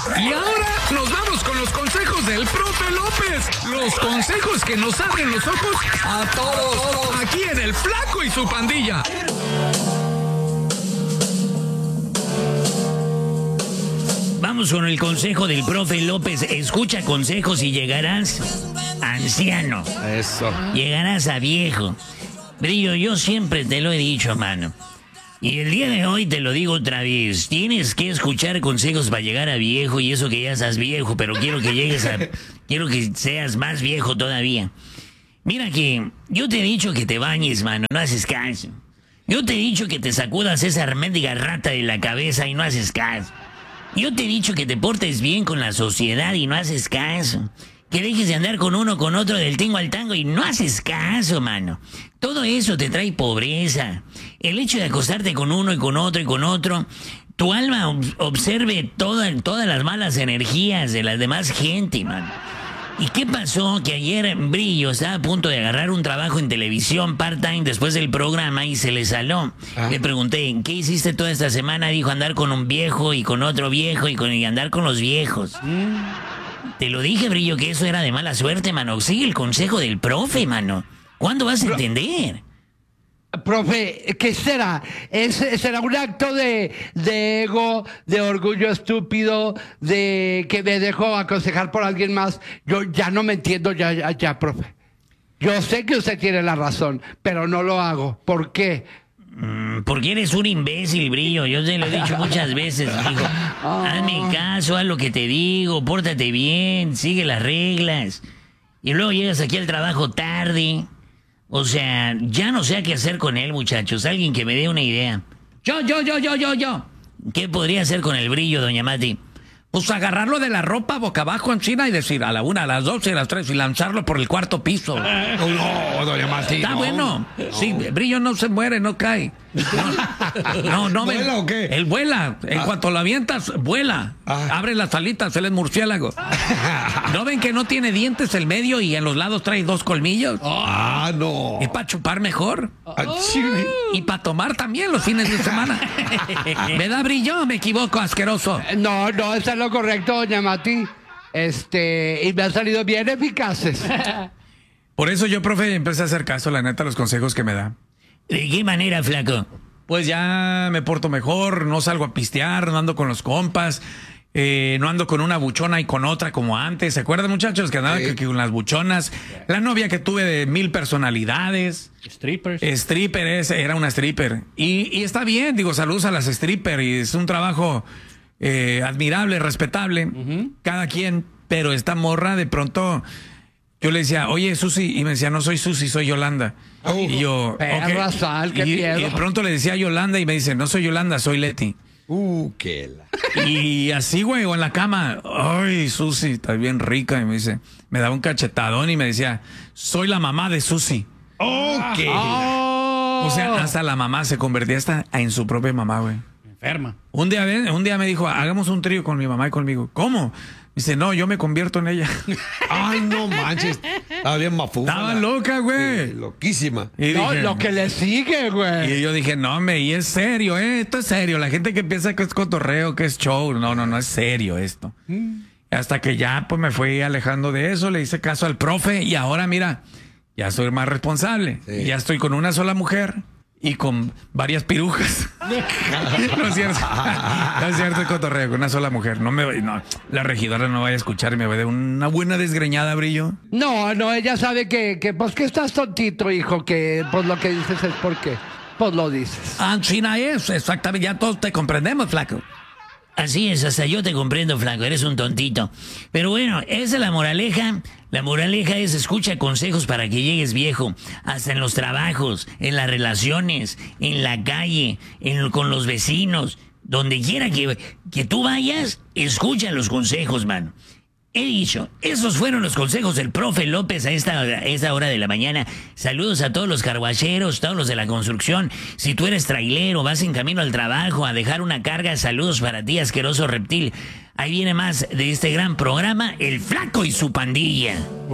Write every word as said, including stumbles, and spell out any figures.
Y ahora nos vamos con los consejos del profe López. Los consejos que nos abren los ojos a todos. Aquí en El Flaco y su Pandilla. Vamos con el consejo del profe López. Escucha consejos y llegarás anciano. Eso. Llegarás a viejo. Brillo, yo siempre te lo he dicho, mano. Y el día de hoy te lo digo otra vez. Tienes que escuchar consejos para llegar a viejo, y eso que ya seas viejo, pero quiero que llegues a... quiero que seas más viejo todavía. Mira que yo te he dicho que te bañes, mano, no haces caso. Yo te he dicho que te sacudas esa mendiga rata de la cabeza y no haces caso. Yo te he dicho que te portes bien con la sociedad y no haces caso. Que dejes de andar con uno con otro del tingo al tango y no haces caso, mano. Todo eso te trae pobreza. El hecho de acostarte con uno y con otro y con otro, tu alma ob- observe toda, todas las malas energías de las demás gente, mano. ¿Y qué pasó? Que ayer Brillo estaba a punto de agarrar un trabajo en televisión part-time después del programa y se le saló. Ah. Le pregunté, ¿qué hiciste toda esta semana? Dijo, andar con un viejo y con otro viejo y, con, y andar con los viejos. Mm. Te lo dije, Brillo, que eso era de mala suerte, mano. Sigue el consejo del profe, mano. ¿Cuándo vas a Pro- entender? Profe, ¿qué será? ¿Es, ¿Será un acto de, de ego, de orgullo estúpido, de que me dejo aconsejar por alguien más? Yo ya no me entiendo ya, ya, ya, profe. Yo sé que usted tiene la razón, pero no lo hago. ¿Por qué? Mm, porque eres un imbécil, Brillo. Yo te lo he dicho muchas veces. Digo, hazme caso, haz lo que te digo, pórtate bien, sigue las reglas. Y luego llegas aquí al trabajo tarde. O sea, ya no sé qué hacer con él, muchachos. Alguien que me dé una idea. Yo, yo, yo, yo, yo, yo. ¿Qué podría hacer con el Brillo, doña Mati? Pues agarrarlo de la ropa boca abajo en China y decir a la una, a las dos y a las tres y lanzarlo por el cuarto piso. No, doña Martín. Está no. bueno. Sí, Brillo no se muere, no cae. No, no, no me- ¿Vuela o qué? Él vuela. En Ah. cuanto lo avientas, vuela. Ah. Abre las alitas, él es murciélago. ¿No ven que no tiene dientes el medio y en los lados trae dos colmillos? Ah, no. Es para chupar mejor. Ah, sí. Y para tomar también los fines de semana. ¿Me da Brillo o me equivoco, asqueroso? No, no, eso es lo correcto, doña Mati. Este, y me han salido bien eficaces. Por eso yo, profe, empecé a hacer caso, la neta, a los consejos que me da. ¿De qué manera, flaco? Pues ya me porto mejor, no salgo a pistear, no ando con los compas, eh, no ando con una buchona y con otra como antes. ¿Se acuerdan, muchachos, que andaba Sí. que- que con las buchonas? La novia que tuve de mil personalidades. Strippers. Stripper es, era una stripper. Y, y está bien, digo, saludos a las stripper y es un trabajo eh, admirable, respetable, cada quien, pero esta morra de pronto... Yo le decía, oye, Susi, y me decía, no soy Susi, soy Yolanda. Oh. Y yo, Perra, ok. sal, qué y, miedo. y de pronto le decía Yolanda y me dice, no soy Yolanda, soy Leti. Uh, qué la. Y así, güey, o en la cama, ay, Susi, estás bien rica. Y me dice, me daba un cachetadón y me decía, soy la mamá de Susi. Ok. Oh. O sea, hasta la mamá se convertía hasta en su propia mamá, güey. Enferma. Un día, un día me dijo, hagamos un trío con mi mamá y conmigo. ¿Cómo? Dice, no, yo me convierto en ella. Ay, no manches. Estaba bien mafúfala. Estaba loca, güey. Sí, loquísima. Y No, dije- lo que le sigue, güey. Y yo dije, no, hombre, y es serio, ¿eh? Esto es serio. La gente que piensa que es cotorreo, que es show. No, no, no es serio esto. Hasta que ya, pues, me fui alejando de eso, le hice caso al profe y ahora, mira, ya soy más responsable. Sí. Y ya estoy con una sola mujer y con varias pirujas. No es cierto. No es cierto el cotorreo, con una sola mujer. No me no, la regidora no vaya a escuchar y me va a dar una buena desgreñada, Brillo. No, no, ella sabe que, que, pues que estás tontito, hijo, que pues lo que dices es porque, pues lo dices. Ah, China es, exactamente, ya todos te comprendemos, flaco. Así es, hasta yo te comprendo, flaco, eres un tontito. Pero bueno, esa es la moraleja. La moraleja es escucha consejos para que llegues viejo. Hasta en los trabajos, en las relaciones, en la calle, en, con los vecinos. Donde quiera que, que tú vayas, escucha los consejos, mano. He dicho, esos fueron los consejos del profe López a esta, a esta hora de la mañana. Saludos a todos los carguacheros, todos los de la construcción. Si tú eres trailero, vas en camino al trabajo a dejar una carga, saludos para ti, asqueroso reptil. Ahí viene más de este gran programa, El Flaco y su Pandilla.